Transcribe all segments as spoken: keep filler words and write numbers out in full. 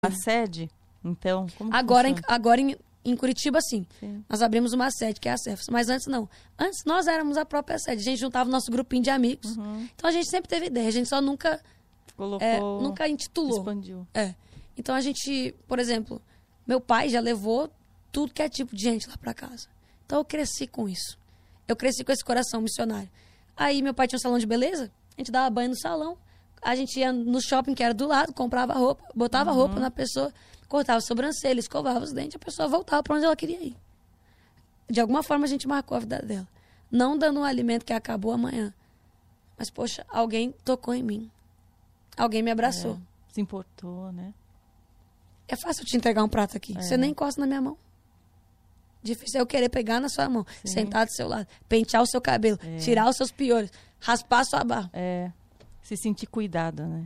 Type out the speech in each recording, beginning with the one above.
A sede, então, como Agora, em, funciona? agora em, em Curitiba, sim. Sim. Nós abrimos uma sede, que é a Cefas. Mas antes, não. Antes, nós éramos a própria sede. A gente juntava o nosso grupinho de amigos. Uhum. Então, a gente sempre teve ideia. A gente só nunca, Colocou, é, nunca intitulou. expandiu. É. Então, a gente, por exemplo, meu pai já levou tudo que é tipo de gente lá pra casa. Então, eu cresci com isso. Eu cresci com esse coração missionário. Aí, meu pai tinha um salão de beleza. A gente dava banho no salão. A gente ia no shopping, que era do lado, comprava roupa, botava Uhum. roupa na pessoa, cortava a sobrancelha, escovava os dentes, a pessoa voltava para onde ela queria ir. De alguma forma, a gente marcou a vida dela. Não dando um alimento que acabou amanhã. Mas, poxa, alguém tocou em mim. Alguém me abraçou. É, se importou, né? É fácil te entregar um prato aqui. É. Você nem encosta na minha mão. Difícil é eu querer pegar na sua mão, Sim. sentar do seu lado, pentear o seu cabelo, É. tirar os seus piolhos, raspar a sua barba. É, se sentir cuidada, né?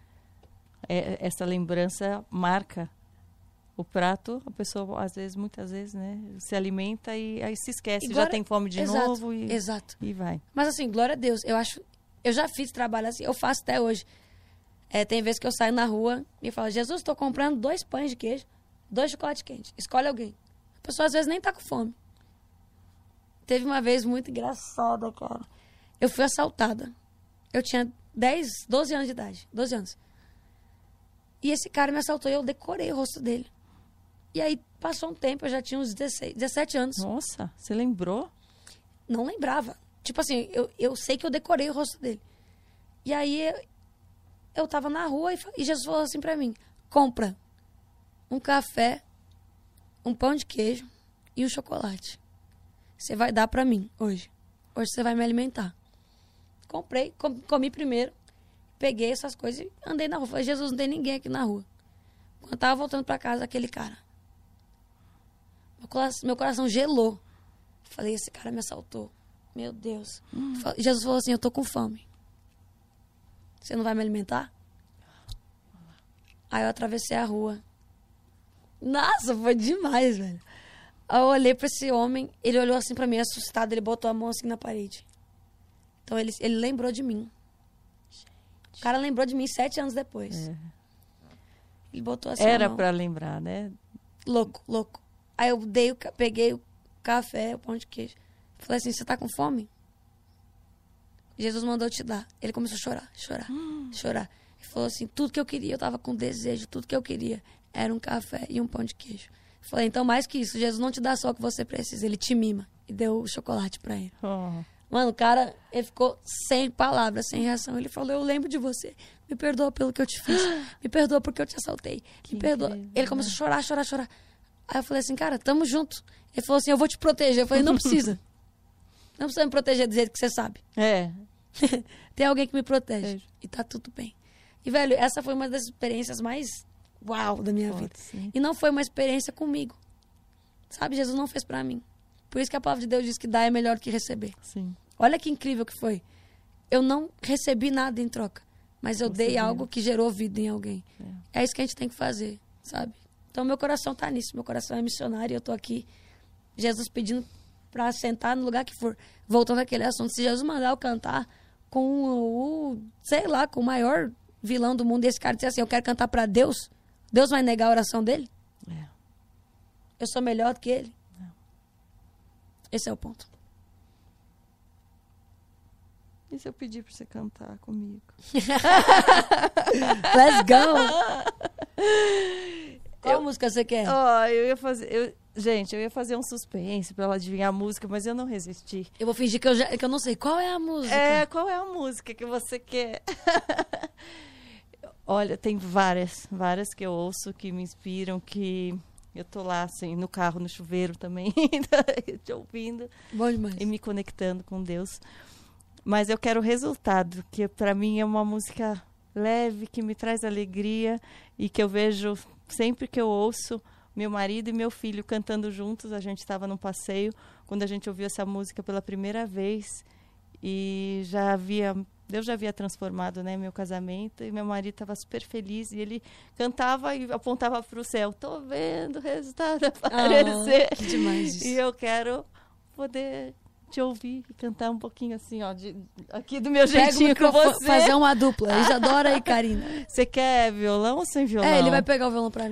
É, essa lembrança marca o prato. A pessoa, às vezes, muitas vezes, né? Se alimenta e aí se esquece. E Já glória- tem fome de Exato, novo e, Exato. e vai. Mas assim, glória a Deus, eu acho... Eu já fiz trabalho assim, eu faço até hoje. É, tem vezes que eu saio na rua e falo, Jesus, estou comprando dois pães de queijo, dois chocolates quentes. Escolhe alguém. A pessoa, às vezes, nem tá com fome. Teve uma vez muito engraçada, cara. Eu fui assaltada. Eu tinha dez, doze anos de idade. doze anos. E esse cara me assaltou e eu decorei o rosto dele. E aí, passou um tempo, eu já tinha uns dezesseis, dezessete anos. Nossa, você lembrou? Não lembrava. Tipo assim, eu, eu sei que eu decorei o rosto dele. E aí, eu, eu tava na rua e, fa- e Jesus falou assim pra mim, compra um café, um pão de queijo e um chocolate. Você vai dar pra mim hoje. Hoje você vai me alimentar. Comprei, com- comi primeiro, peguei essas coisas e andei na rua. Falei, Jesus, não tem ninguém aqui na rua. Quando eu tava voltando pra casa, aquele cara. Meu coração, meu coração gelou. Falei, esse cara me assaltou. Meu Deus. Fa- Jesus falou assim, eu tô com fome. Você não vai me alimentar? Aí eu atravessei a rua. Nossa, foi demais, velho. Aí eu olhei pra esse homem, ele olhou assim pra mim, assustado, ele botou a mão assim na parede. Então ele, ele lembrou de mim. O cara lembrou de mim sete anos depois. É. Ele botou assim Era a mão. pra lembrar, né? Louco, louco. Aí eu dei o, ca- peguei o café, o pão de queijo. Falei assim, você tá com fome? Jesus mandou te dar. Ele começou a chorar, chorar, chorar. Ele falou assim, tudo que eu queria, eu tava com desejo, tudo que eu queria era um café e um pão de queijo. Eu falei, então mais que isso, Jesus não te dá só o que você precisa, ele te mima. E deu o chocolate pra ele. Oh, Mano, o cara, ele ficou sem palavras, sem reação. Ele falou, eu lembro de você. Me perdoa pelo que eu te fiz. Me perdoa porque eu te assaltei. Que Me perdoa. incrível, Ele começou né? a chorar, chorar, chorar. Aí eu falei assim, cara, tamo junto. Ele falou assim, eu vou te proteger. Eu falei, não precisa. Não precisa me proteger do jeito que você sabe. é. Tem alguém que me protege. É. E tá tudo bem. E, velho, essa foi uma das experiências mais uau da minha Pode vida. ser. E não foi uma experiência comigo. Sabe, Jesus não fez pra mim. Por isso que a palavra de Deus diz que dar é melhor do que receber. Sim. Olha que incrível que foi. Eu não recebi nada em troca, mas eu Você dei deu. algo que gerou vida em alguém. É. É isso que a gente tem que fazer, sabe? Então, meu coração tá nisso. Meu coração é missionário e eu tô aqui, Jesus pedindo pra sentar no lugar que for. Voltando àquele assunto, se Jesus mandar eu cantar com o, sei lá, com o maior vilão do mundo, e esse cara disser assim, eu quero cantar pra Deus, Deus vai negar a oração dele? É. Eu sou melhor do que ele? Esse é o ponto. E se eu pedir pra você cantar comigo? Let's go! Qual música você quer? Ó, eu ia fazer... Eu, gente, eu ia fazer um suspense pra ela adivinhar a música, mas eu não resisti. Eu vou fingir que eu, já, que eu não sei. Qual é a música? É, qual é a música que você quer? Olha, tem várias, várias que eu ouço, que me inspiram, que eu tô lá, assim, no carro, no chuveiro também, te ouvindo Bom demais. e me conectando com Deus. Mas eu quero o resultado, que para mim é uma música leve, que me traz alegria e que eu vejo sempre que eu ouço meu marido e meu filho cantando juntos. A gente estava num passeio quando a gente ouviu essa música pela primeira vez e já havia, Deus já havia transformado, né, meu casamento, e meu marido estava super feliz e ele cantava e apontava para o céu, tô vendo o resultado aparecer. Ah, que demais isso. E eu quero poder te ouvir e cantar um pouquinho assim, ó, de, aqui do meu Pega o jeitinho com microfone, você. fazer uma dupla. Isadora e Karina. Você quer violão ou sem violão? É, ele vai pegar o violão pra mim.